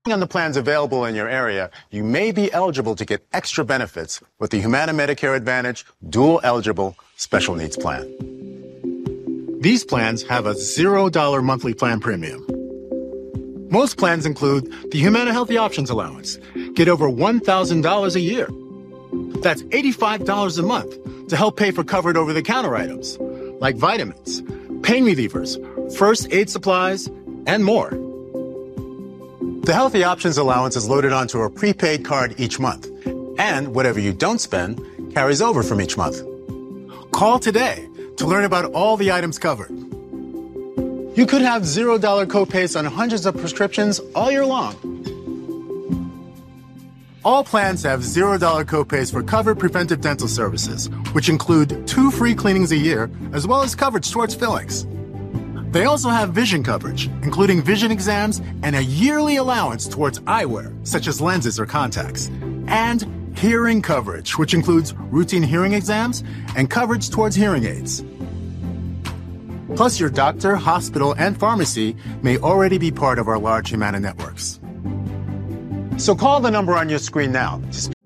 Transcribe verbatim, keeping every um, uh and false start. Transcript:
on the plans available in your area, you may be eligible to get extra benefits with the Humana Medicare Advantage Dual Eligible Special Needs Plan. These plans have a zero dollar monthly plan premium. Most plans include the Humana Healthy Options Allowance. Get over one thousand dollars a year. That's eighty-five dollars a month to help pay for covered over-the-counter items like vitamins, pain relievers, first aid supplies, and more. The Healthy Options Allowance is loaded onto a prepaid card each month, and whatever you don't spend carries over from each month. Call today to learn about all the items covered. You could have zero dollar copays on hundreds of prescriptions all year long. All plans have zero dollar copays for covered preventive dental services, which include two free cleanings a year, as well as coverage towards fillings. They also have vision coverage, including vision exams and a yearly allowance towards eyewear, such as lenses or contacts. And hearing coverage, which includes routine hearing exams and coverage towards hearing aids. Plus, your doctor, hospital, and pharmacy may already be part of our large Humana networks. So call the number on your screen now to speak